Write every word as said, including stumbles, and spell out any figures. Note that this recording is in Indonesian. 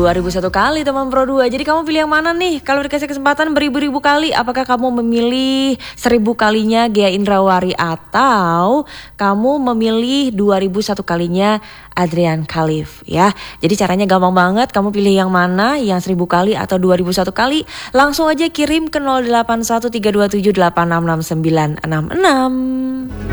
dua ribu satu kali teman Pro dua. Jadi kamu pilih yang mana nih? Kalau dikasih kesempatan beribu-ribu kali, apakah kamu memilih seribu kalinya Ghea Indrawari atau kamu memilih dua ribu satu kalinya Adrian Khalif ya? Jadi caranya gampang banget, kamu pilih yang mana, yang seribu kali atau dua ribu satu kali, langsung aja kirim ke nol delapan satu tiga dua tujuh delapan enam enam sembilan enam enam.